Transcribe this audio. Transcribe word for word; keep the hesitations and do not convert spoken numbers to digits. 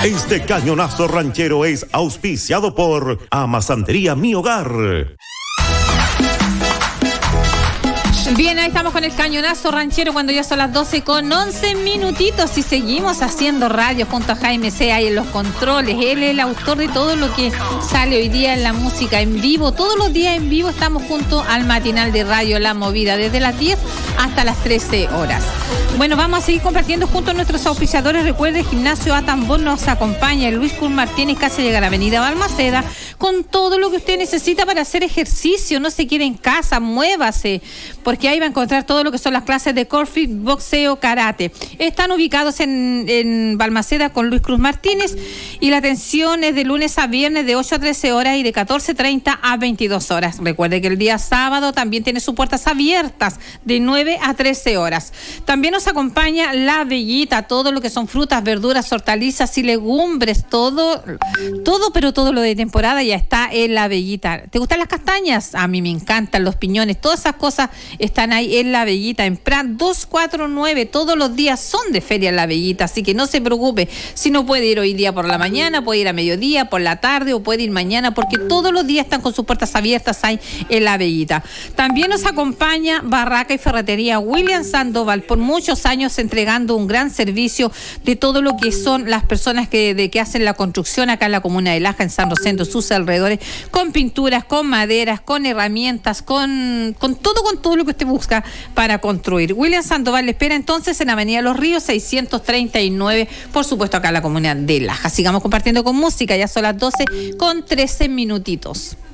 Este cañonazo ranchero es auspiciado por Amasantería Mi Hogar. Bien, ahí estamos con el cañonazo ranchero cuando ya son las doce con once minutitos y seguimos haciendo radio junto a Jaime C. ahí en los controles. Él es el autor de todo lo que sale hoy día en la música en vivo. Todos los días en vivo estamos junto al matinal de radio La Movida, desde las diez hasta las trece horas. Bueno, vamos a seguir compartiendo junto a nuestros auspiciadores. Recuerde, Gimnasio Atambón nos acompaña. Luis Cur Martínez, casi llega a la avenida Balmaceda, con todo lo que usted necesita para hacer ejercicio. No se quede en casa, muévase, porque ahí va a encontrar todo lo que son las clases de CrossFit, boxeo, karate. Están ubicados en, en Balmaceda con Luis Cruz Martínez y la atención es de lunes a viernes de ocho a trece horas y de catorce treinta a veintidós horas. Recuerde que el día sábado también tiene sus puertas abiertas de nueve a trece horas. También nos acompaña La Bellita, todo lo que son frutas, verduras, hortalizas y legumbres, todo, todo, pero todo lo de temporada ya está en La Bellita. ¿Te gustan las castañas? A mí me encantan los piñones, todas esas cosas están ahí en La Bellita, en Prat doscientos cuarenta y nueve. Todos los días son de feria en La Bellita, así que no se preocupe. Si no puede ir hoy día por la mañana, puede ir a mediodía, por la tarde o puede ir mañana, porque todos los días están con sus puertas abiertas ahí en La Bellita. También nos acompaña Barraca y Ferretería William Sandoval, por muchos años entregando un gran servicio de todo lo que son las personas que, de, que hacen la construcción acá en la comuna de Laja, en San Rosendo, sus alrededores, con pinturas, con maderas, con herramientas, con, con todo, con todo lo que usted busca para construir. William Sandoval le espera entonces en Avenida Los Ríos seiscientos treinta y nueve, por supuesto acá en la comuna de Laja. Sigamos compartiendo con música, ya son las doce con trece minutitos.